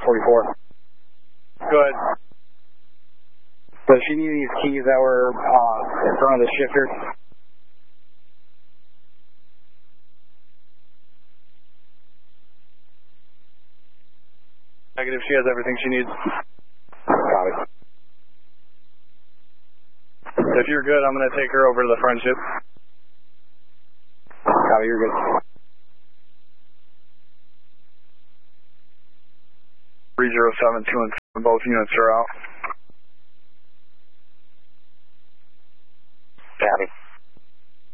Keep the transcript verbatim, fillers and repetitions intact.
forty-four. Good. Does she need these keys that were uh, in front of the shifter? Negative, she has everything she needs. Copy. If you're good, I'm going to take her over to the front ship. Copy, you're good. three zero seven two and both units are out.